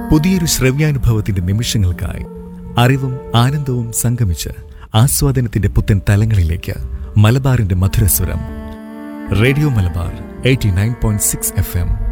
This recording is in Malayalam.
പുതിയൊരു ശ്രവ്യാനുഭവത്തിന്റെ നിമിഷങ്ങൾക്കായി അറിവും ആനന്ദവും സംഗമിച്ച് ആസ്വാദനത്തിന്റെ പുത്തൻ തലങ്ങളിലേക്ക് മലബാറിന്റെ മധുരസ്വരം. Radio Malabar 89.6 FM.